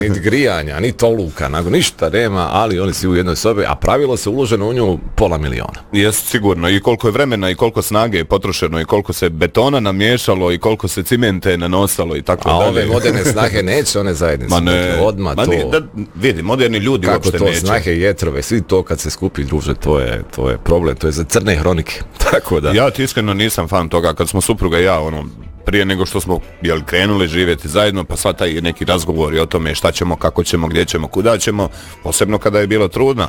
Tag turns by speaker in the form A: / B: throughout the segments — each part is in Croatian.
A: Niti grijanja, ni toluka, ništa nema, ali oni svi u jednoj sobi, a pravilo se uloženo u nju $500.000.
B: Jest sigurno, i koliko je vremena i koliko snage je potrošeno i koliko se betona namiješalo i koliko se cimente nanosalo i tako dalje.
A: A ove moderne snahe neće one zajednice. Odmah to.
B: Vidi, moderni ljudi
A: kako
B: uopšte
A: to
B: neće.
A: Snahe i jetrove, svi to kad se skupi druže, to je problem, to je za crne hronike. Tako da.
B: Ja ti iskreno nisam fan toga, kad smo supruga i ja, prije nego što smo krenuli živjeti zajedno, pa sva taj neki razgovori o tome šta ćemo, kako ćemo, gdje ćemo, kuda ćemo, posebno kada je bila trudna,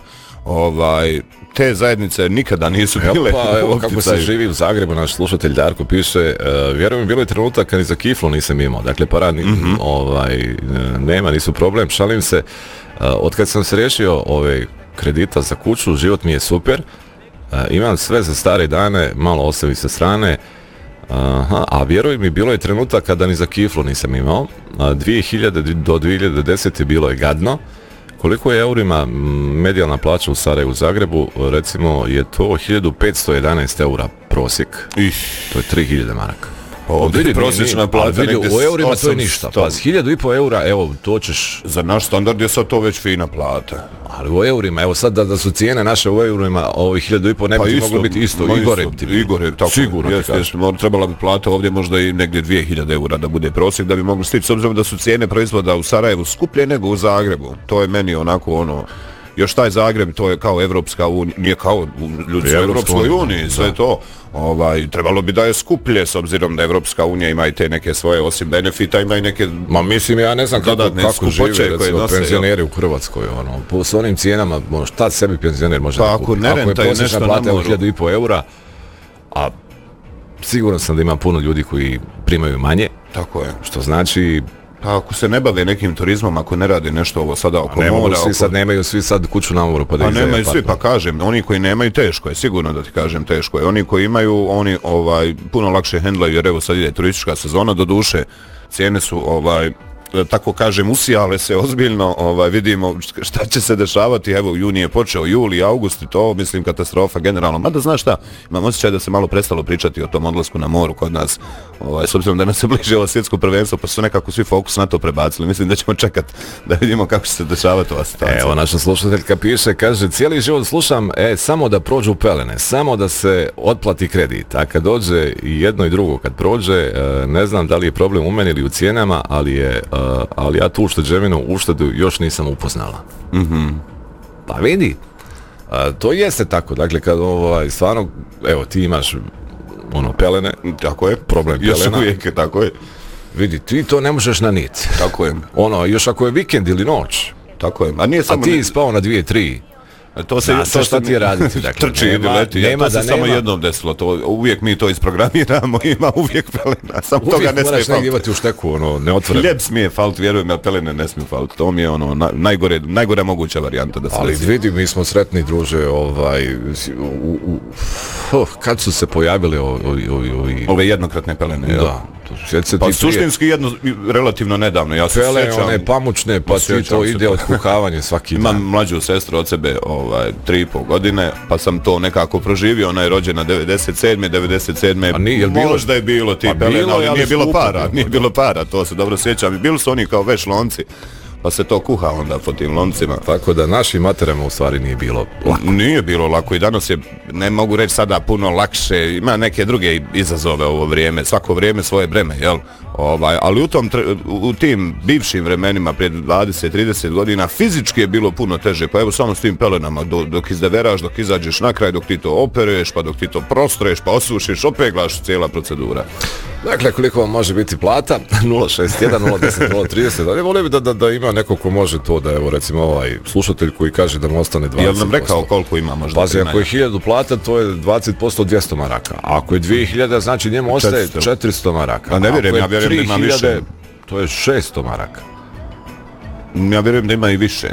B: te zajednice nikada nisu bile.
A: Pa evo kako se živi u Zagrebu, naš slušatelj Darko piše, vjerujem bilo je trenutak kad ni za kiflu nisam imao, dakle paradni, nema, nisu problem, šalim se, otkad sam se riješio kredita za kuću, život mi je super, imam sve za stare dane, malo ostavi sa strane. A vjeruj mi, bilo je trenutak kada ni za kiflu nisam imao. 2000 do 2010 bilo je gadno. Koliko je eurima medijalna plaća u Sarajevu, u Zagrebu, recimo je to 1511 eura prosjek. To je 3000 maraka.
B: Ovdje prosječna plata
A: u eurima to je ništa. Pa 1500 eura, evo, to ćeš...
B: Za naš standard je sad to već fina plata.
A: Ali u eurima, evo sad da su cijene naše u eurima, ovih 1500 ne bi moglo biti isto.
B: Igor je tako.
A: Sigurno.
B: Trebala bi plata ovdje možda i negdje 2000 eura da bude prosjek, da bi mogli stići, s obzirom da su cijene proizvoda u Sarajevu skuplje nego u Zagrebu. To je meni onako još taj Zagreb, to je kao Evropska unija, nije kao ljudi u Evropskoj uniji, sve to. Trebalo bi da je skuplje, s obzirom da Evropska unija ima i te neke svoje, osim benefita, ima i neke...
A: Ma mislim, ja ne znam kako žive, recimo, penzioneri u Hrvatskoj, s onim cijenama, šta sebi penzioner može da kupi? Ako je prosječna plata od 1500 eura, a siguran sam da ima puno ljudi koji primaju manje.
B: Tako je.
A: Što znači...
B: Pa ako se ne bave nekim turizmom, ako ne rade nešto ovo sada oko mora...
A: Nemaju svi sad kuću na moru, pa da
B: izdaje. Nemaju svi, pa kažem, oni koji nemaju teško je, sigurno da ti kažem teško je. Oni koji imaju, oni puno lakše hendlaju, jer evo sad ide turistička sezona, do duše, cijene su tako kažem, usijale se ozbiljno, vidimo šta će se dešavati, evo juni je počeo, juli, august i to, mislim, katastrofa generalno, mada znaš šta, imam osjećaj da se malo prestalo pričati o tom odlasku na moru kod nas, s obzirom da nas se bliže ovo svjetsko prvenstvo, pa su nekako svi fokus na to prebacili, mislim da ćemo čekat da vidimo kako će se dešavati ova situacija.
A: Evo, naša slušateljka piše, kaže, cijeli život slušam, samo da prođu pelene, samo da se otplati kredit, a kad dođe i jedno i drugo, kad prođe, ne znam da li je problem u meni ili u cijenama, ali ja tu uštedu još nisam upoznala. Pa vidi, to jeste tako, dakle kad stvarno, evo ti imaš pelene,
B: tako je,
A: problem pelena,
B: još uvijek je tako je,
A: vidi, ti to ne možeš nanijeti,
B: tako je,
A: još ako je vikend ili noć,
B: tako je,
A: a ti spao na 2-3,
B: to se šta
A: ti je raditi, dakle,
B: trči ili leti, to se samo jednom desilo, to uvijek mi to isprogramiramo, ima uvijek pelena, samo toga ne smije faliti.
A: Imati u šteku, neotvoreno.
B: Hljeb smije faliti, vjerujem, a pelene ne smije faliti, to mi je najgore moguća varijanta da se
A: ali
B: desi.
A: vidi, mi smo sretni, druže, kad su se pojavili
B: ove jednokratne pelene,
A: da.
B: Pa suštinski relativno nedavno, ja se sjećam.
A: One pamučne, pa ti to ide od kuhavanje svaki dan.
B: Imam mlađu sestru od sebe 3,5 godine, pa sam to nekako proživio, ona je rođena 97. Možda je bilo ti pelena, ali nije bilo para, to se dobro sjećam. Bili su oni kao veš lonci, pa se to kuha onda po tim loncima.
A: Tako da našim materama u stvari nije bilo lako.
B: Nije bilo lako i danas je, ne mogu reći sada puno lakše, ima neke druge izazove ovo vrijeme, svako vrijeme svoje breme, jel? Ali u tim bivšim vremenima prije 20-30 godina fizički je bilo puno teže, pa evo samo s tim pelenama dok izdeveraš, dok izađeš na kraj, dok ti to opereš, pa dok ti to prostreš, pa osušiš, opeglaš, cijela procedura.
A: Dakle, koliko vam može biti plata? 061, 010, 030, ali volio bi da ima neko ko može to, da evo recimo slušatelj koji kaže da mu ostane 20%.
B: Jel nam rekao koliko ima možda?
A: Pazi, ako je 1000 plata, to je 20% 200 maraka. A ako je 2000, znači njemu ostaje 400 maraka.
B: A ne vjerujem, ja vjerujem da ima više.
A: To je 600 maraka.
B: Ja vjerujem da ima i više.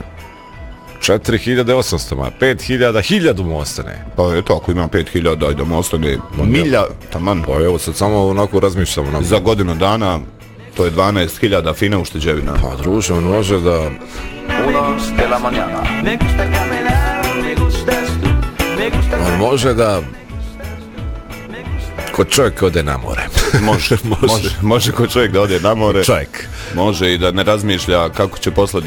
A: 4800 maraka, 5000, 1000 mu ostane.
B: Pa eto, ako ima 5000, da mu ostane milja, taman.
A: Pa evo, sad samo onako razmišljamo.
B: Za godinu dana, to je 12.000 fine ušteđevina.
A: Pa druže, on može da... On može da... Ko čovjek ode na more.
B: Može ko čovjek da ode na more.
A: Čovjek.
B: Može i da ne razmišlja kako će poslati